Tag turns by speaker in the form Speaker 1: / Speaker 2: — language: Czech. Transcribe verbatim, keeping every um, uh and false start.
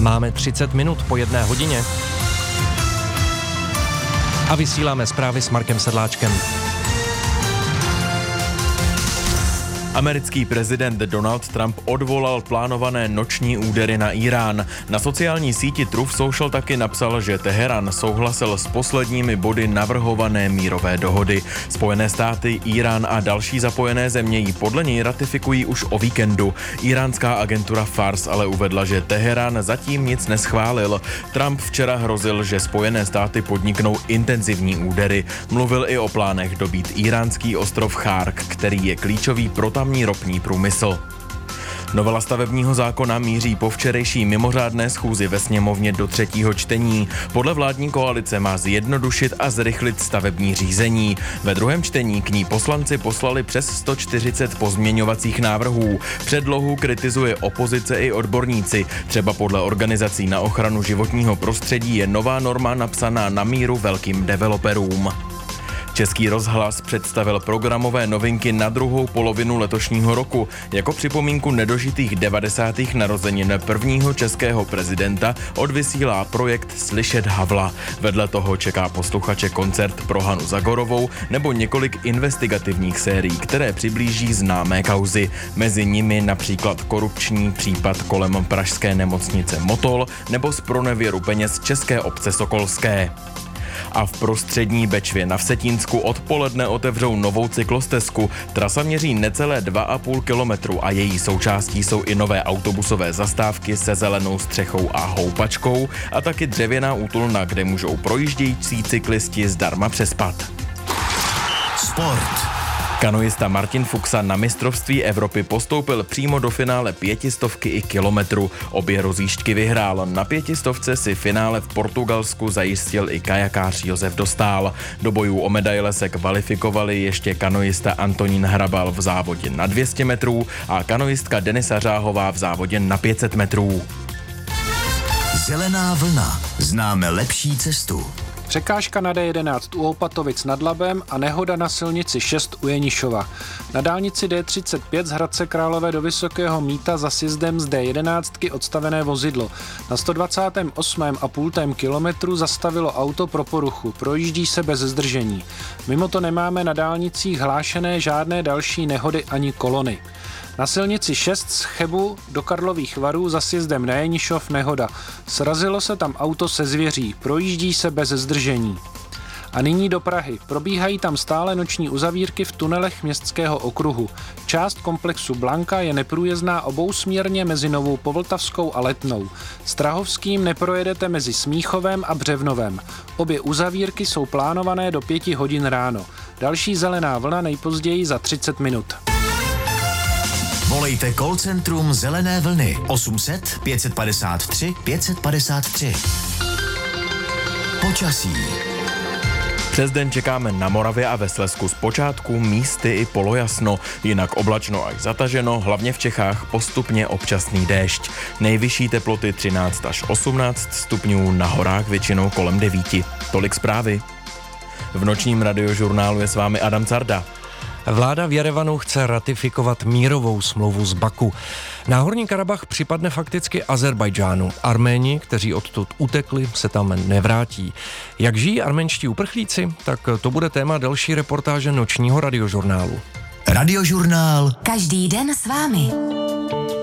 Speaker 1: Máme třicet minut po jedné hodině a vysíláme zprávy s Markem Sedláčkem.
Speaker 2: Americký prezident Donald Trump odvolal plánované noční údery na Irán. Na sociální síti Truth Social taky napsal, že Teherán souhlasil s posledními body navrhované mírové dohody. Spojené státy, Irán a další zapojené země ji podle něj ratifikují už o víkendu. Iránská agentura Fars ale uvedla, že Teherán zatím nic neschválil. Trump včera hrozil, že Spojené státy podniknou intenzivní údery. Mluvil i o plánech dobít iránský ostrov Chark, který je klíčový pro tamní ropný průmysl. Novela stavebního zákona míří po včerejší mimořádné schůzi ve sněmovně do třetího čtení. Podle vládní koalice má zjednodušit a zrychlit stavební řízení. Ve druhém čtení k ní poslanci poslali přes sto čtyřicet pozměňovacích návrhů. Předlohu kritizuje opozice i odborníci. Třeba podle organizací na ochranu životního prostředí je nová norma napsaná na míru velkým developerům. Český rozhlas představil programové novinky na druhou polovinu letošního roku. Jako připomínku nedožitých devadesátých narozenin prvního českého prezidenta odvysílá projekt Slyšet Havla. Vedle toho čeká posluchače koncert pro Hanu Zagorovou nebo několik investigativních sérií, které přiblíží známé kauzy. Mezi nimi například korupční případ kolem pražské nemocnice Motol nebo zpronevěru peněz české obce Sokolské. A v prostřední Bečvě na Vsetínsku odpoledne otevřou novou cyklostezku. Trasa měří necelé dva a půl kilometru a její součástí jsou i nové autobusové zastávky se zelenou střechou a houpačkou a taky dřevěná útulna, kde můžou projíždějící cyklisti zdarma přespat.
Speaker 3: Sport.
Speaker 2: Kanoista Martin Fuxa na mistrovství Evropy postoupil přímo do finále pětistovky i kilometru. Obě rozjížďky vyhrál. Na pětistovce si finále v Portugalsku zajistil i kajakář Josef Dostál. Do bojů o medaile se kvalifikovali ještě kanoista Antonín Hrabal v závodě na dvě stě metrů a kanoistka Denisa Řáhová v závodě na pět set metrů.
Speaker 3: Zelená vlna. Známe lepší cestu.
Speaker 4: Překážka na D jedenáct u Opatovic nad Labem a nehoda na silnici šest u Jenišova. Na dálnici D třicet pět z Hradce Králové do Vysokého Mýta za sjezdem z D jedenáct odstavené vozidlo. Na sto dvacátém osmém a půl kilometru zastavilo auto pro poruchu, projíždí se bez zdržení. Mimo to nemáme na dálnicích hlášené žádné další nehody ani kolony. Na silnici šest z Chebu do Karlových Varů za sjezdem na Jenišov nehoda. Srazilo se tam auto se zvěří, projíždí se bez zdržení. A nyní do Prahy. Probíhají tam stále noční uzavírky v tunelech městského okruhu. Část komplexu Blanka je neprůjezdná obousměrně mezi Novou Povltavskou a Letnou. S Trahovským neprojedete mezi Smíchovem a Břevnovem. Obě uzavírky jsou plánované do pěti hodin ráno. Další zelená vlna nejpozději za třicet minut.
Speaker 3: Volejte call centrum Zelené vlny osm set pět padesát tři pět padesát tři. Počasí.
Speaker 2: Přes den čekáme na Moravě a ve Slezsku zpočátku místy i polojasno, jinak oblačno až zataženo, hlavně v Čechách postupně občasný déšť. Nejvyšší teploty třináct až osmnáct stupňů, na horách většinou kolem devíti. Tolik zprávy. V nočním radiožurnálu je s vámi Adam Carda.
Speaker 1: Vláda v Jerevanu chce ratifikovat mírovou smlouvu z Baku. Náhorní Karabach připadne fakticky Azerbajdžánu. Arméni, kteří odtud utekli, se tam nevrátí. Jak žijí arménští uprchlíci? Tak to bude téma další reportáže nočního radiožurnálu.
Speaker 3: Radiožurnál.
Speaker 5: Každý den s vámi.